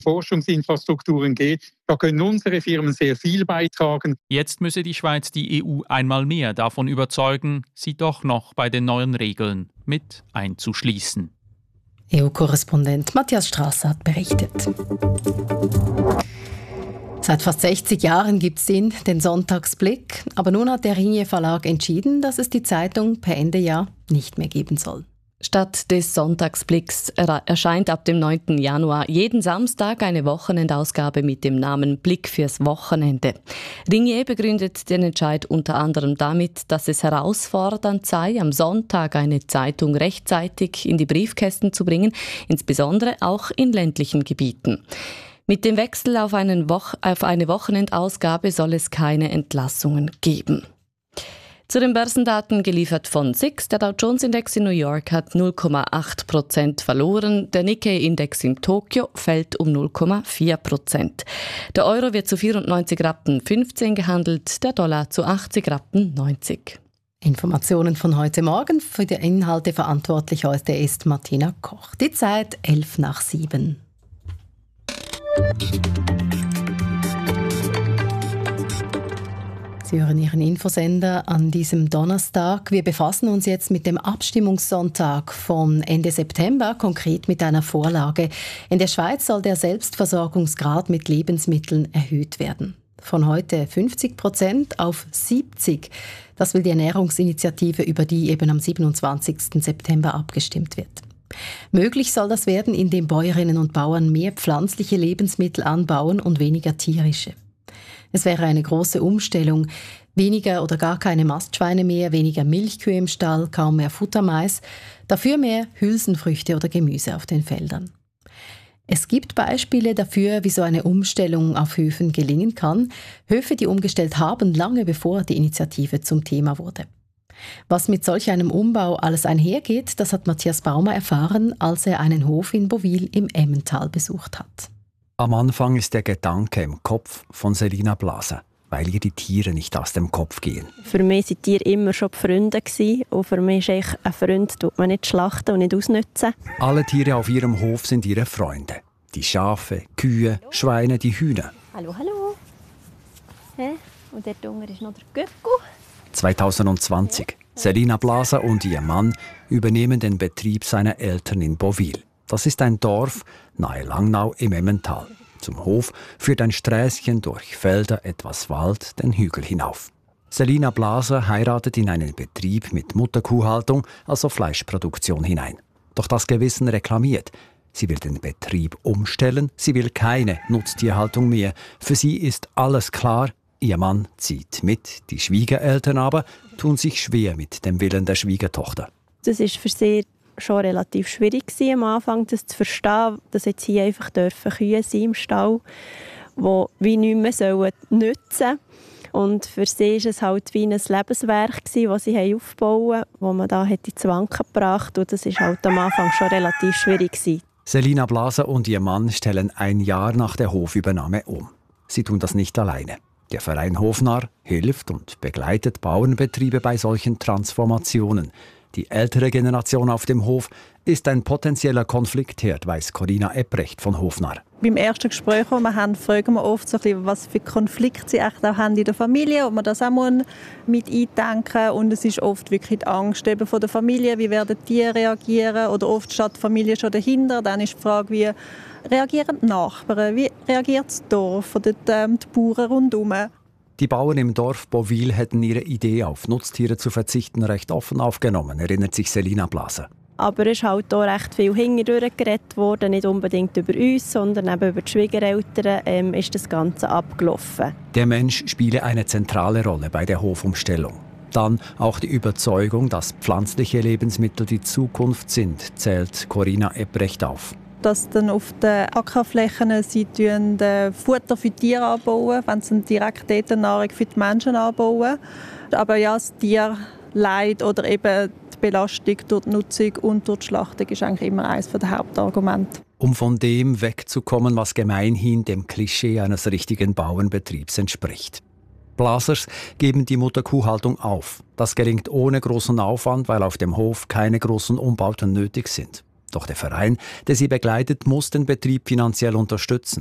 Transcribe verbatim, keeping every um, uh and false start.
Forschungsinfrastrukturen geht. Da können unsere Firmen sehr viel beitragen. Jetzt müsse die Schweiz die E U einmal mehr davon überzeugen, sie doch noch bei den neuen Regeln mit einzuschließen. E U-Korrespondent Matthias Strasser hat berichtet. Seit fast sechzig Jahren gibt es ihn, den Sonntagsblick. Aber nun hat der Ringier Verlag entschieden, dass es die Zeitung per Ende Jahr nicht mehr geben soll. Statt des Sonntagsblicks erscheint ab dem neunten Januar jeden Samstag eine Wochenendausgabe mit dem Namen Blick fürs Wochenende. Ringier begründet den Entscheid unter anderem damit, dass es herausfordernd sei, am Sonntag eine Zeitung rechtzeitig in die Briefkästen zu bringen, insbesondere auch in ländlichen Gebieten. Mit dem Wechsel auf, einen Wo- auf eine Wochenendausgabe soll es keine Entlassungen geben. Zu den Börsendaten geliefert von S I X. Der Dow Jones Index in New York hat null Komma acht Prozent verloren. Der Nikkei-Index in Tokio fällt um null Komma vier Prozent. Der Euro wird zu vierundneunzig Rappen fünfzehn gehandelt, der Dollar zu achtzig Rappen neunzig. Informationen von heute Morgen. Für die Inhalte verantwortlich heute ist Martina Koch. Die Zeit elf nach sieben. Sie hören Ihren Infosender an diesem Donnerstag. Wir befassen uns jetzt mit dem Abstimmungssonntag von Ende September, konkret mit einer Vorlage. In der Schweiz soll der Selbstversorgungsgrad mit Lebensmitteln erhöht werden. Von heute fünfzig Prozent auf siebzig. Das will die Ernährungsinitiative, über die eben am siebenundzwanzigsten September abgestimmt wird. Möglich soll das werden, indem Bäuerinnen und Bauern mehr pflanzliche Lebensmittel anbauen und weniger tierische. Es wäre eine große Umstellung. Weniger oder gar keine Mastschweine mehr, weniger Milchkühe im Stall, kaum mehr Futtermais, dafür mehr Hülsenfrüchte oder Gemüse auf den Feldern. Es gibt Beispiele dafür, wie so eine Umstellung auf Höfen gelingen kann. Höfe, die umgestellt haben, lange bevor die Initiative zum Thema wurde. Was mit solch einem Umbau alles einhergeht, das hat Matthias Baumer erfahren, als er einen Hof in Bovil im Emmental besucht hat. Am Anfang ist der Gedanke im Kopf von Selina Blaser, weil ihr die Tiere nicht aus dem Kopf gehen. Für mich waren Tiere immer schon Freunde. Und für mich ist eigentlich ein Freund, tut man nicht schlachten und nicht ausnutzen. Alle Tiere auf ihrem Hof sind ihre Freunde. Die Schafe, Kühe, Schweine, die Hühner. Hallo, hallo. Hä? Und dort unten ist noch der Göcku. zweitausendzwanzig. Selina Blaser und ihr Mann übernehmen den Betrieb seiner Eltern in Bovil. Das ist ein Dorf nahe Langnau im Emmental. Zum Hof führt ein Sträßchen durch Felder, etwas Wald, den Hügel hinauf. Selina Blaser heiratet in einen Betrieb mit Mutterkuhhaltung, also Fleischproduktion, hinein. Doch das Gewissen reklamiert. Sie will den Betrieb umstellen, sie will keine Nutztierhaltung mehr. Für sie ist alles klar, ihr Mann zieht mit. Die Schwiegereltern aber tun sich schwer mit dem Willen der Schwiegertochter. Das ist für sie schon relativ schwierig gewesen, am Anfang, das zu verstehen, dass jetzt hier einfach dürfen Kühe sein im Stall, die wie nicht mehr sollen nützen sollen. Und für sie war es halt wie ein Lebenswerk gewesen, das sie aufbauen, das man da ins Wanken gebracht hat. Und das war halt am Anfang schon relativ schwierig gewesen. Selina Blaser und ihr Mann stellen ein Jahr nach der Hofübernahme um. Sie tun das nicht alleine. Der Verein Hofnarr hilft und begleitet Bauernbetriebe bei solchen Transformationen. Die ältere Generation auf dem Hof ist ein potenzieller Konfliktherd, weiss Corinna Ebrecht von Hofnarr. Beim ersten Gespräch, das wir haben, fragen wir oft, so ein bisschen, was für Konflikte sie echt auch haben in der Familie, ob man das auch mit eindenken muss. Und es ist oft wirklich die Angst eben von der Familie, wie werden die reagieren, oder oft steht die Familie schon dahinter. Dann ist die Frage, wie reagieren die Nachbarn, wie reagiert das Dorf oder die, ähm, die Bauern rundherum. Die Bauern im Dorf Bovil hätten ihre Idee, auf Nutztiere zu verzichten, recht offen aufgenommen, erinnert sich Selina Blaser. Aber es ist halt auch recht viel hintendurch geredet worden, nicht unbedingt über uns, sondern eben über die Schwiegereltern ähm, ist das Ganze abgelaufen. Der Mensch spiele eine zentrale Rolle bei der Hofumstellung. Dann auch die Überzeugung, dass pflanzliche Lebensmittel die Zukunft sind, zählt Corinna Ebrecht auf. Dass dann auf den Ackerflächen sie Futter für die Tiere anbauen, wenn sie direkt dort Nahrung für die Menschen anbauen. Aber ja, das Tierleid oder eben die Belastung durch die Nutzung und durch die Schlachtung ist eigentlich immer eines der Hauptargumente. Um von dem wegzukommen, was gemeinhin dem Klischee eines richtigen Bauernbetriebs entspricht. Blasers geben die Mutterkuhhaltung auf. Das gelingt ohne großen Aufwand, weil auf dem Hof keine großen Umbauten nötig sind. Doch der Verein, der sie begleitet, muss den Betrieb finanziell unterstützen.